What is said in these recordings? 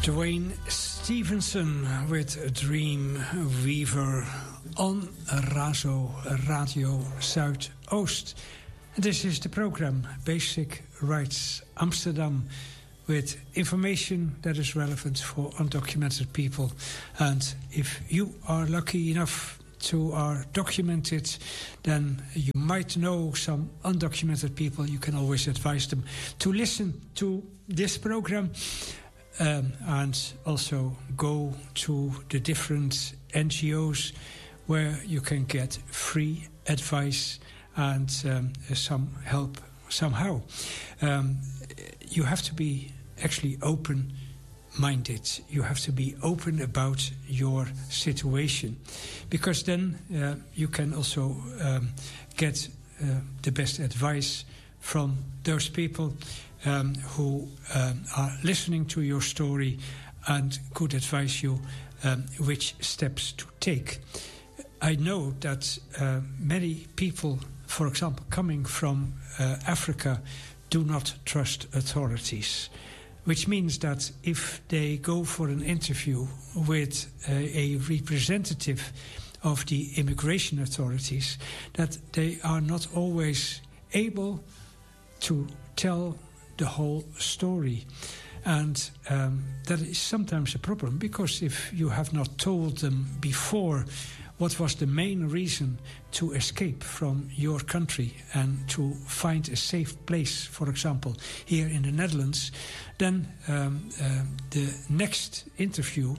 Dwayne Stevenson with Dream Weaver on Razo Radio Zuidoost. This is the program Basic Rights Amsterdam, with information that is relevant for undocumented people. And if you are lucky enough to are documented, then you might know some undocumented people. You can always advise them to listen to this program. And also go to the different NGOs where you can get free advice and some help somehow. You have to be actually open-minded. You have to be open about your situation, because then you can also get the best advice from those people who are listening to your story and could advise you which steps to take. I know that many people, for example, coming from Africa, do not trust authorities, which means that if they go for an interview with a representative of the immigration authorities, that they are not always able to tell the whole story. And that is sometimes a problem, because if you have not told them before what was the main reason to escape from your country and to find a safe place, for example, here in the Netherlands, then the next interview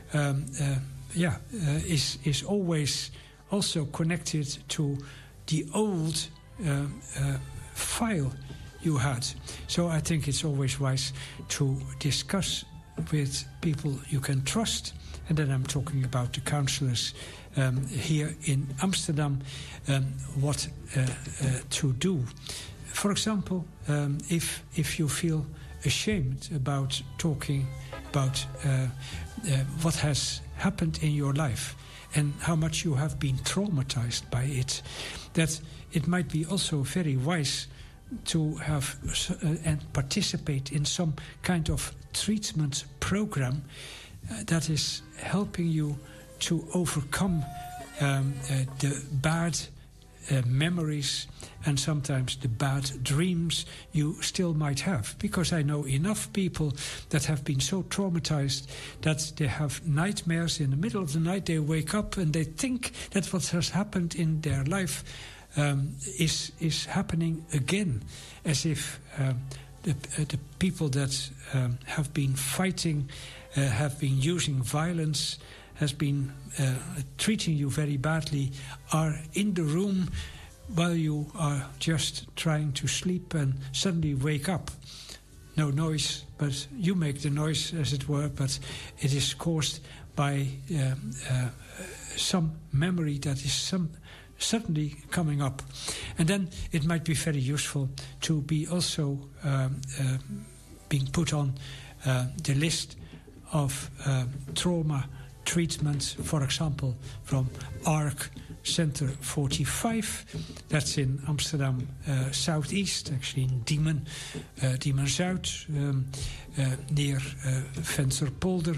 is always also connected to the old file you had. So I think it's always wise to discuss with people you can trust, and then I'm talking about the councillors here in Amsterdam, what to do. For example, if you feel ashamed about talking about what has happened in your life and how much you have been traumatized by it, that it might be also very wise to have and participate in some kind of treatment program that is helping you to overcome the bad memories and sometimes the bad dreams you still might have. Because I know enough people that have been so traumatized that they have nightmares. In the middle of the night they wake up and they think that what has happened in their life is happening again, as if the people that have been fighting, have been using violence, has been treating you very badly, are in the room while you are just trying to sleep and suddenly wake up. No noise, but you make the noise, as it were, but it is caused by some memory that is suddenly coming up. And then it might be very useful to be also being put on the list of trauma treatment, for example, from ARC Center 45. That's in Amsterdam Southeast, actually in Diemen, Diemen Zuid, near Vensterpolder.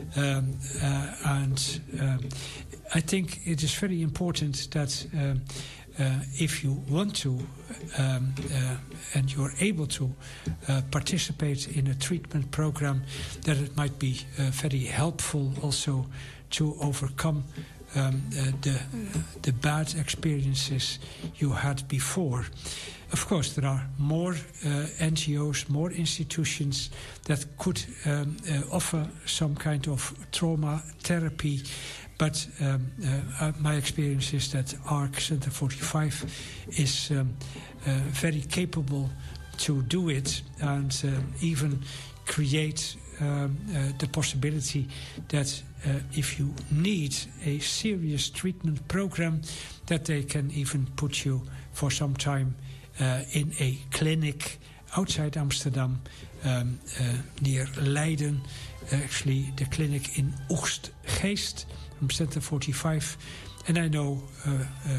And I think it is very important that if you want to and you're able to participate in a treatment program, that it might be very helpful also to overcome the bad experiences you had before. Of course, there are more NGOs, more institutions that could offer some kind of trauma therapy. But my experience is that ARC Center 45 is very capable to do it, and even create the possibility that if you need a serious treatment program, that they can even put you for some time in a clinic outside Amsterdam, near Leiden. Actually, the clinic in Oegstgeest, from Center 45. And I know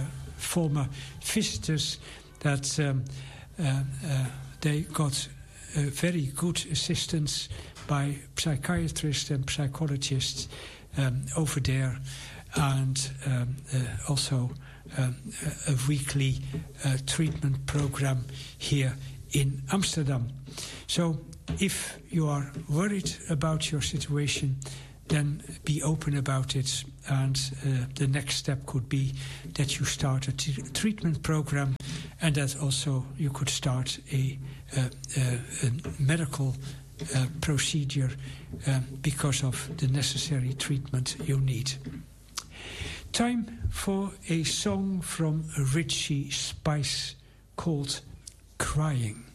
former visitors that they got very good assistance by psychiatrists and psychologists over there, and also a weekly treatment program here in Amsterdam. So if you are worried about your situation, then be open about it, and the next step could be that you start a treatment program, and that also you could start a medical procedure because of the necessary treatment you need. Time for a song from Richie Spice called Crying.